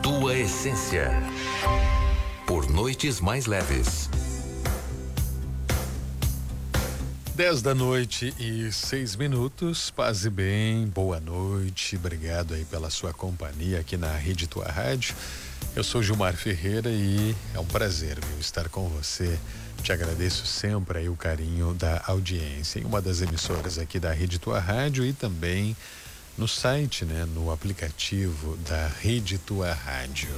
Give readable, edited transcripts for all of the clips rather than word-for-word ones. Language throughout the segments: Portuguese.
Tua Essência. Por noites mais leves. 10h06, paz e bem, boa noite, obrigado aí pela sua companhia aqui na Rede Tua Rádio. Eu sou Gilmar Ferreira e é um prazer, viu, estar com você. Te agradeço sempre aí o carinho da audiência em uma das emissoras aqui da Rede Tua Rádio e também no site, né, no aplicativo da Rede Tua Rádio.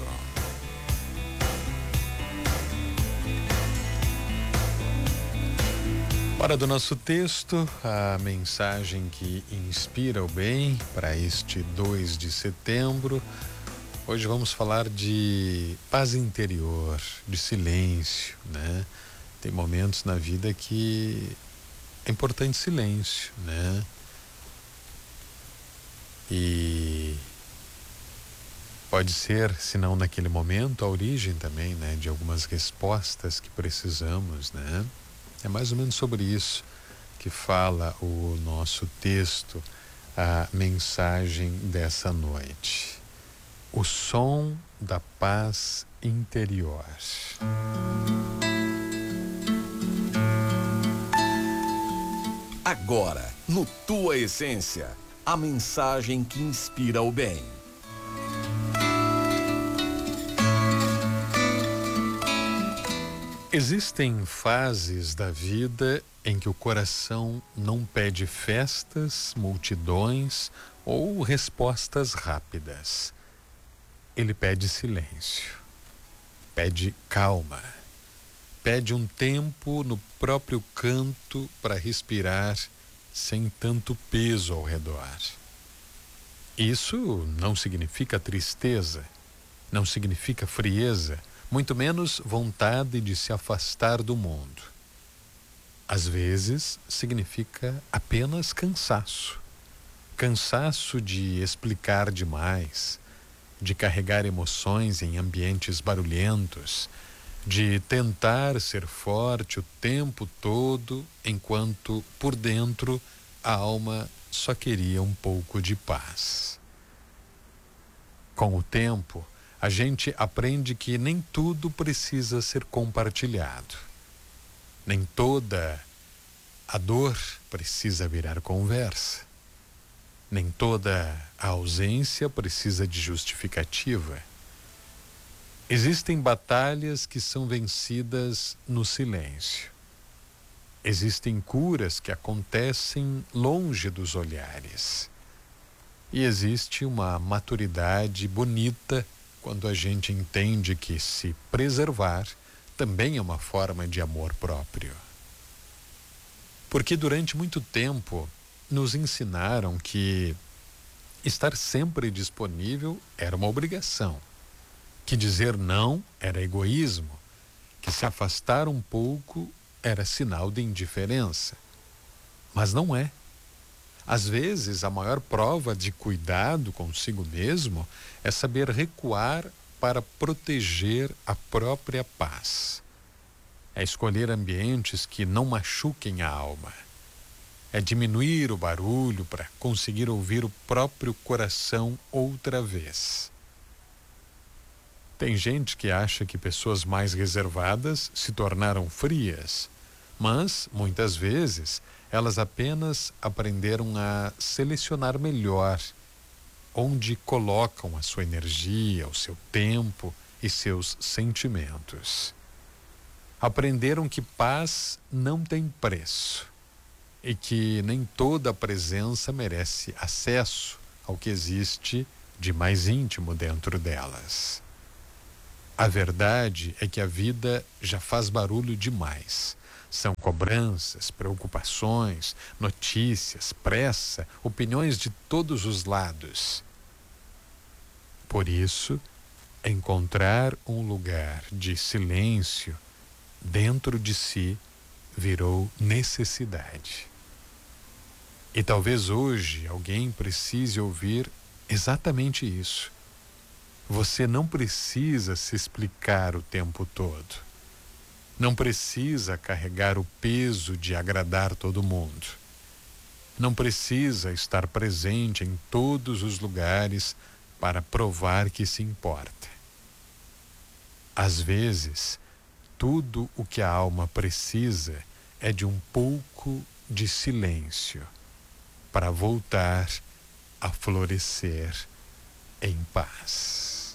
Hora do nosso texto, a mensagem que inspira o bem para este 2 de setembro. Hoje vamos falar de paz interior, de silêncio, né? Tem momentos na vida que é importante silêncio, né? E pode ser, se não naquele momento, a origem também, né, de algumas respostas que precisamos, né? É mais ou menos sobre isso que fala o nosso texto, a mensagem dessa noite. O som da paz interior. Agora, no Tua Essência, a mensagem que inspira o bem. Existem fases da vida em que o coração não pede festas, multidões ou respostas rápidas. Ele pede silêncio, pede calma, pede um tempo no próprio canto para respirar sem tanto peso ao redor. Isso não significa tristeza, não significa frieza, muito menos vontade de se afastar do mundo. Às vezes, significa apenas cansaço. Cansaço de explicar demais, de carregar emoções em ambientes barulhentos, de tentar ser forte o tempo todo, enquanto, por dentro, a alma só queria um pouco de paz. Com o tempo, a gente aprende que nem tudo precisa ser compartilhado. Nem toda a dor precisa virar conversa. Nem toda a ausência precisa de justificativa. Existem batalhas que são vencidas no silêncio. Existem curas que acontecem longe dos olhares. E existe uma maturidade bonita quando a gente entende que se preservar também é uma forma de amor próprio. Porque durante muito tempo nos ensinaram que estar sempre disponível era uma obrigação, que dizer não era egoísmo, que se afastar um pouco era sinal de indiferença. Mas não é. Às vezes, a maior prova de cuidado consigo mesmo é saber recuar para proteger a própria paz. É escolher ambientes que não machuquem a alma. É diminuir o barulho para conseguir ouvir o próprio coração outra vez. Tem gente que acha que pessoas mais reservadas se tornaram frias, mas, muitas vezes, elas apenas aprenderam a selecionar melhor onde colocam a sua energia, o seu tempo e seus sentimentos. Aprenderam que paz não tem preço e que nem toda presença merece acesso ao que existe de mais íntimo dentro delas. A verdade é que a vida já faz barulho demais. São cobranças, preocupações, notícias, pressa, opiniões de todos os lados. Por isso, encontrar um lugar de silêncio dentro de si virou necessidade. E talvez hoje alguém precise ouvir exatamente isso. Você não precisa se explicar o tempo todo. Não precisa carregar o peso de agradar todo mundo. Não precisa estar presente em todos os lugares para provar que se importa. Às vezes, tudo o que a alma precisa é de um pouco de silêncio para voltar a florescer em paz.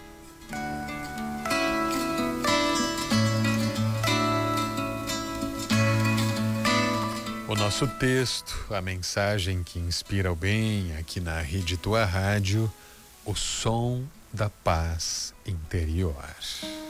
O nosso texto, a mensagem que inspira o bem aqui na Rede Tua Rádio, o som da paz interior.